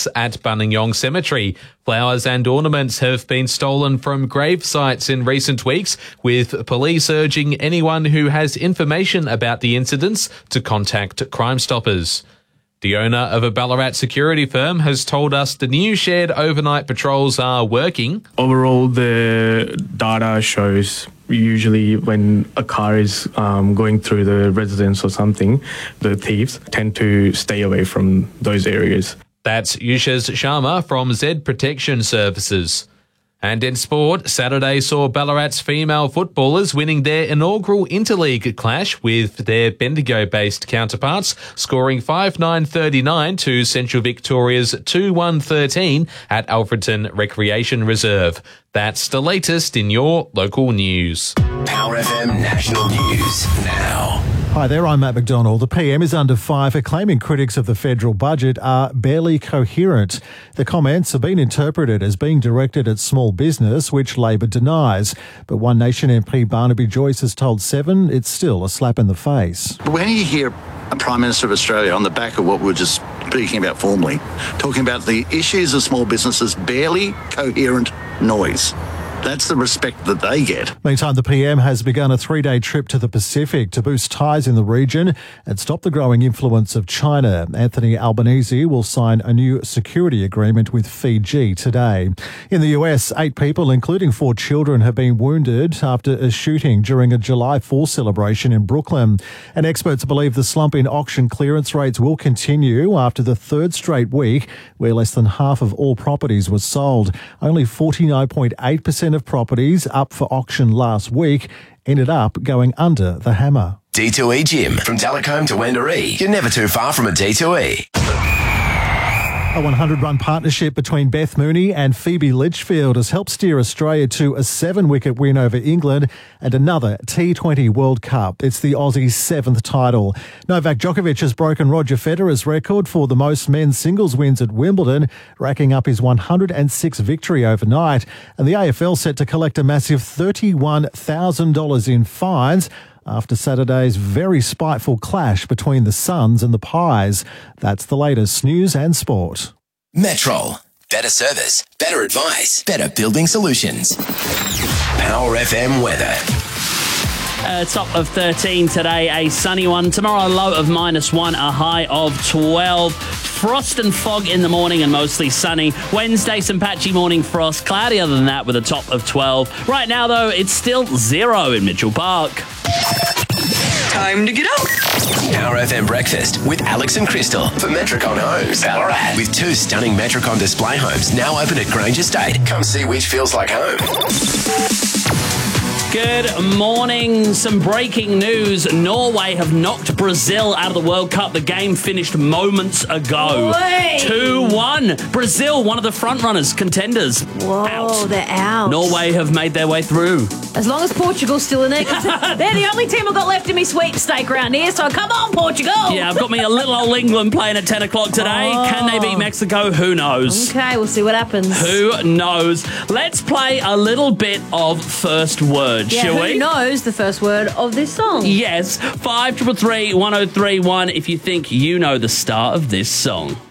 attacks at Buninyong Cemetery. Flowers and ornaments have been stolen from grave sites in recent weeks, with police urging anyone who has information about the incidents to contact Crime Stoppers. The owner of a Ballarat security firm has told us the new shared overnight patrols are working. Overall, the data shows usually when a car is going through the residence or something, the thieves tend to stay away from those areas. That's Yushez Sharma from Z Protection Services. And in sport, Saturday saw Ballarat's female footballers winning their inaugural interleague clash with their Bendigo-based counterparts, scoring 5-9-39 to Central Victoria's 2-1-13 at Alfredton Recreation Reserve. That's the latest in your local news. Power FM National News now. Hi there, I'm Matt McDonald. The PM is under fire for claiming critics of the federal budget are barely coherent. The comments have been interpreted as being directed at small business, which Labor denies. But One Nation MP Barnaby Joyce has told Seven it's still a slap in the face. When you hear a Prime Minister of Australia on the back of what we were just speaking about formally, talking about the issues of small businesses, barely coherent noise. That's the respect that they get. Meantime, the PM has begun a 3-day trip to the Pacific to boost ties in the region and stop the growing influence of China. Anthony Albanese will sign a new security agreement with Fiji today. In the US, 8 people, including 4 children, have been wounded after a shooting during a July 4th celebration in Brooklyn. And experts believe the slump in auction clearance rates will continue after the third straight week where less than half of all properties were sold. Only 49.8% of properties up for auction last week ended up going under the hammer. D2E Gym. From Talcombe to Wendouree. You're never too far from a D2E. A 100-run partnership between Beth Mooney and Phoebe Litchfield has helped steer Australia to a 7-wicket win over England and another T20 World Cup. It's the Aussies' 7th title. Novak Djokovic has broken Roger Federer's record for the most men's singles wins at Wimbledon, racking up his 106th victory overnight. And the AFL set to collect a massive $31,000 in fines after Saturday's very spiteful clash between the Suns and the Pies. That's the latest news and sport. Metrol. Better service, better advice, better building solutions. Power FM weather. Top of 13 today, a sunny one. Tomorrow, a low of -1, a high of 12. Frost and fog in the morning and mostly sunny. Wednesday, some patchy morning frost. Cloudy other than that with a top of 12. Right now, though, it's still 0 in Mitchell Park. Time to get up. Power FM Breakfast with Alex and Crystal for Metricon Homes, Ballarat. With 2 stunning Metricon display homes now open at Grange Estate. Come see which feels like home. Good morning. Some breaking news. Norway have knocked Brazil out of the World Cup. The game finished moments ago. 2-1. Brazil, one of the front-runners, contenders. Whoa, out. they're out. Norway have made their way through. As long as Portugal's still in there. 'Cause they're the only team I've got left in me sweepstake round here, so come on, Portugal. Yeah, I've got me a little old England playing at 10 o'clock today. Oh. Can they beat Mexico? Who knows? Okay, we'll see what happens. Who knows? Let's play a little bit of first word, shall we? Who knows the first word of this song? Yes, 533 1031 if you think you know the start of this song.